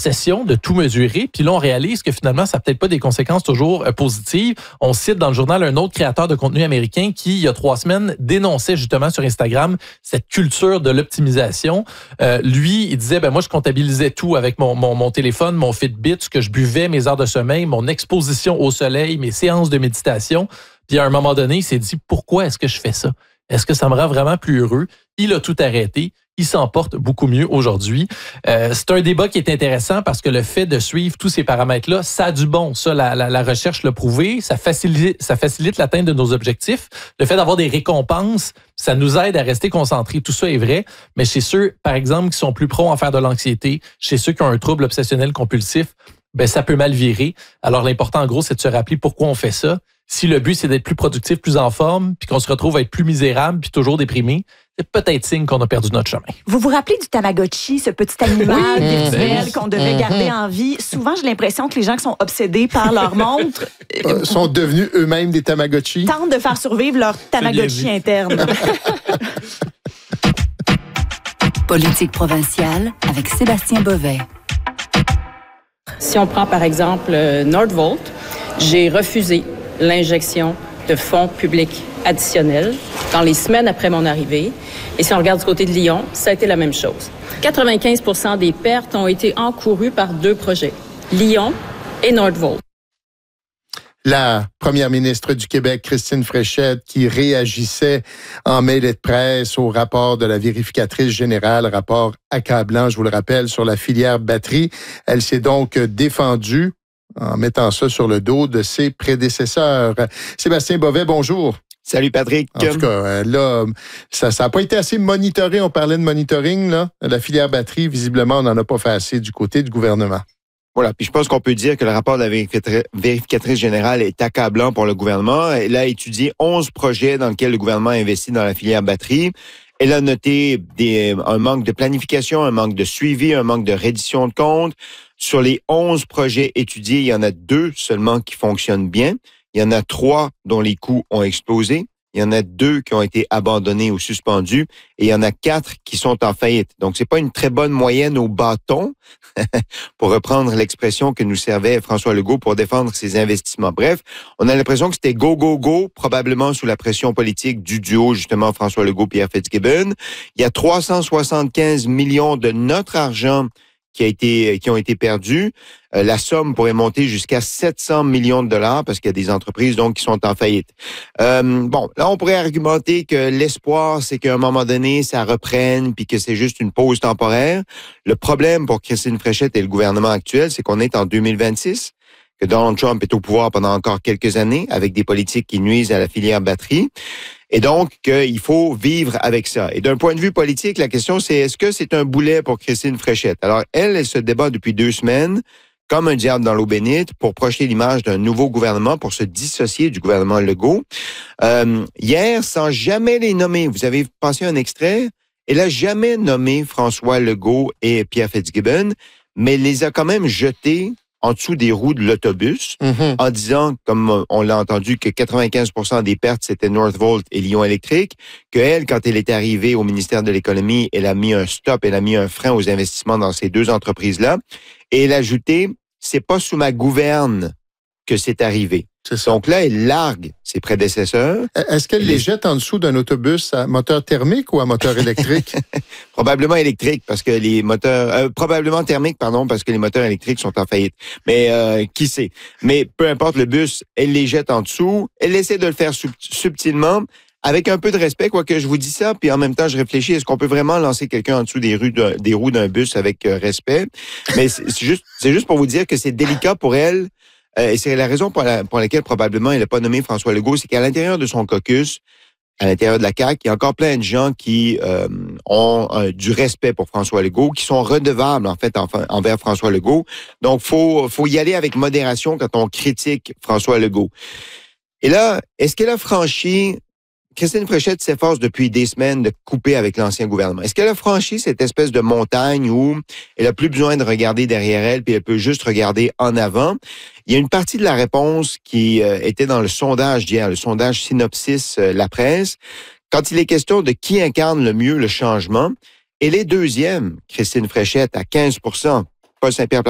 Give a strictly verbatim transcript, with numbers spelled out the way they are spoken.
l'obsession de tout mesurer, puis là, on réalise que finalement, ça n'a peut-être pas des conséquences toujours euh, positives. On cite dans le journal un autre créateur de contenu américain qui, il y a trois semaines, dénonçait justement sur Instagram cette culture de l'optimisation. Euh, lui, il disait, ben moi, je comptabilisais tout avec mon, mon, mon téléphone, mon Fitbit, ce que je buvais, mes heures de sommeil, mon exposition au soleil, mes séances de méditation. Puis à un moment donné, il s'est dit, pourquoi est-ce que je fais ça? Est-ce que ça me rend vraiment plus heureux? Il a tout arrêté. Il s'en porte beaucoup mieux aujourd'hui. Euh, c'est un débat qui est intéressant parce que le fait de suivre tous ces paramètres-là, ça a du bon. Ça, la, la, la recherche l'a prouvé. Ça facilite, ça facilite l'atteinte de nos objectifs. Le fait d'avoir des récompenses, ça nous aide à rester concentrés. Tout ça est vrai. Mais chez ceux, par exemple, qui sont plus pros en faire de l'anxiété, chez ceux qui ont un trouble obsessionnel compulsif, ben ça peut mal virer. Alors, l'important, en gros, c'est de se rappeler pourquoi on fait ça. Si le but, c'est d'être plus productif, plus en forme, puis qu'on se retrouve à être plus misérable, puis toujours déprimé, c'est peut-être signe qu'on a perdu notre chemin. Vous vous rappelez du Tamagotchi, ce petit animal virtuel qu'on devait garder en vie? Souvent, j'ai l'impression que les gens qui sont obsédés par leur montre euh, sont devenus eux-mêmes des Tamagotchi. Tentent de faire survivre leur Tamagotchi interne. Politique provinciale avec Sébastien Bovet. Si on prend par exemple Nordvolt, j'ai refusé l'injection de fonds publics additionnels dans les semaines après mon arrivée. Et si on regarde du côté de Lyon, ça a été la même chose. quatre-vingt-quinze pour cent des pertes ont été encourues par deux projets, Lyon et Nordvolt. La première ministre du Québec, Christine Fréchette, qui réagissait en mêlée de presse au rapport de la vérificatrice générale, rapport accablant, je vous le rappelle, sur la filière batterie. Elle s'est donc défendue en mettant ça sur le dos de ses prédécesseurs. Sébastien Bovet, bonjour. Salut Patrick. En tout cas, là, ça n'a pas été assez monitoré. On parlait de monitoring, là. La filière batterie, visiblement, on n'en a pas fait assez du côté du gouvernement. Voilà, puis je pense qu'on peut dire que le rapport de la vérificatrice, vérificatrice générale est accablant pour le gouvernement. Elle a étudié onze projets dans lesquels le gouvernement a investi dans la filière batterie. Elle a noté des, un manque de planification, un manque de suivi, un manque de reddition de comptes. Sur les onze projets étudiés, il y en a deux seulement qui fonctionnent bien. Il y en a trois dont les coûts ont explosé. Il y en a deux qui ont été abandonnés ou suspendus. Et il y en a quatre qui sont en faillite. Donc, c'est pas une très bonne moyenne au bâton, pour reprendre l'expression que nous servait François Legault pour défendre ses investissements. Bref, on a l'impression que c'était go, go, go, probablement sous la pression politique du duo, justement, François Legault-Pierre Fitzgibbon. Il y a trois cent soixante-quinze millions de notre argent qui a été, qui ont été perdus. Euh, la somme pourrait monter jusqu'à sept cents millions de dollars parce qu'il y a des entreprises donc qui sont en faillite. Euh, bon, là on pourrait argumenter que l'espoir c'est qu'à un moment donné ça reprenne puis que c'est juste une pause temporaire. Le problème pour Christine Fréchette et le gouvernement actuel, c'est qu'on est en deux mille vingt-six, que Donald Trump est au pouvoir pendant encore quelques années avec des politiques qui nuisent à la filière batterie. Et donc, qu'il faut vivre avec ça. Et d'un point de vue politique, la question, c'est est-ce que c'est un boulet pour Christine Fréchette? Alors, elle, elle se débat depuis deux semaines, comme un diable dans l'eau bénite, pour projeter l'image d'un nouveau gouvernement, pour se dissocier du gouvernement Legault. Euh, hier, sans jamais les nommer, vous avez passé un extrait, elle a jamais nommé François Legault et Pierre Fitzgibbon, mais elle les a quand même jetés en dessous des roues de l'autobus, mm-hmm. en disant, comme on l'a entendu, que quatre-vingt-quinze pour cent des pertes, c'était Northvolt et Lyon Électrique, que elle, quand elle est arrivée au ministère de l'Économie, elle a mis un stop, elle a mis un frein aux investissements dans ces deux entreprises-là, et elle a ajouté, c'est pas sous ma gouverne que c'est arrivé. C'est ça. Donc là, elle largue ses prédécesseurs. Est-ce qu'elle les jette en dessous d'un autobus à moteur thermique ou à moteur électrique? Probablement électrique, parce que les moteurs... Euh, probablement thermique, pardon, parce que les moteurs électriques sont en faillite. Mais euh, qui sait? Mais peu importe le bus, elle les jette en dessous. Elle essaie de le faire sub- subtilement, avec un peu de respect, quoique je vous dis ça, puis en même temps, je réfléchis, est-ce qu'on peut vraiment lancer quelqu'un en dessous des, rues d'un, des roues d'un bus avec euh, respect? Mais c'est, c'est, juste, c'est juste pour vous dire que c'est délicat pour elle. Euh, et c'est la raison pour, la, pour laquelle probablement elle n'a pas nommé François Legault, c'est qu'à l'intérieur de son caucus, à l'intérieur de la C A Q, il y a encore plein de gens qui euh, ont euh, du respect pour François Legault, qui sont redevables en fait en, envers François Legault. Donc, faut faut y aller avec modération quand on critique François Legault. Et là, est-ce qu'elle a franchi... Christine Fréchette s'efforce depuis des semaines de couper avec l'ancien gouvernement. Est-ce qu'elle a franchi cette espèce de montagne où elle a plus besoin de regarder derrière elle, puis elle peut juste regarder en avant? Il y a une partie de la réponse qui euh, était dans le sondage d'hier, le sondage Synopsis euh, La Presse. Quand il est question de qui incarne le mieux le changement, elle est deuxième, Christine Fréchette, à quinze pour cent. Paul Saint-Pierre